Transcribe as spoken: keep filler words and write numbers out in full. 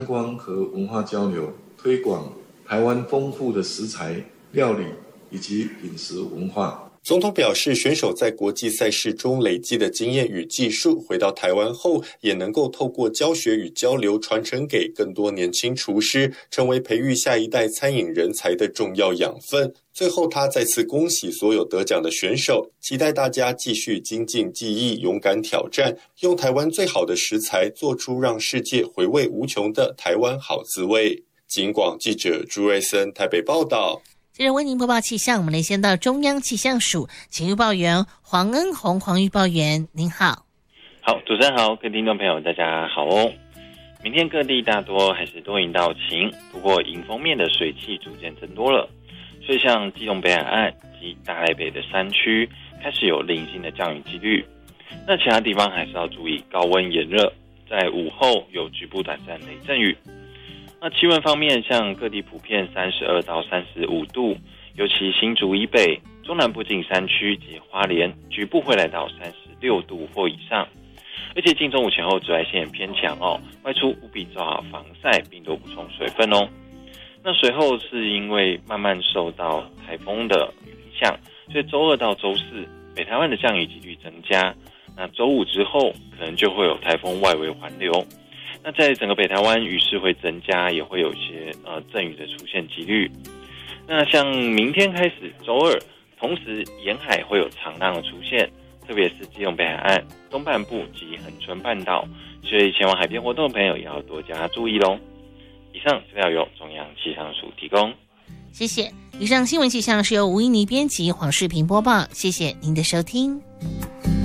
光和文化交流，推广台湾丰富的食材、料理以及饮食文化。 总统表示，选手在国际赛事中累积的经验与技术，回到台湾后也能够透过教学与交流传承给更多年轻厨师，成为培育下一代餐饮人才的重要养分。最后他再次恭喜所有得奖的选手，期待大家继续精进技艺，勇敢挑战，用台湾最好的食材做出让世界回味无穷的台湾好滋味。警广记者朱瑞森台北报道。 接着为您播报气象，我们连线到中央气象署请预报员黄恩宏黄预报员，您好。 好，主持人好，各位听众朋友大家好哦。明天各地大多还是多云到晴，不过迎风面的水汽逐渐增多了，所以像基隆北海岸及大台北的山区开始有零星的降雨几率。那其他地方还是要注意高温炎热，在午后有局部短暂雷阵雨。那气温方面，像各地普遍三十二到三十五度，尤其新竹以北、中南部近山区及花莲，局部会来到三十六度或以上。而且近中午前后紫外线也偏强哦，外出务必做好防晒，并多补充水分哦。那随后是因为慢慢受到台风的影响，所以周二到周四北台湾的降雨几率增加。那周五之后可能就会有台风外围环流。那在整个北台湾雨势会增加，也会有一些呃阵雨的出现几率。那像明天开始周二，同时沿海会有长浪的出现，特别是基隆北海岸东半部及恒春半岛，所以前往海边活动的朋友也要多加注意咯。以上资料由中央气象署提供。 谢谢。以上新闻气象是由吴依妮编辑，黄世平播报。谢谢您的收听。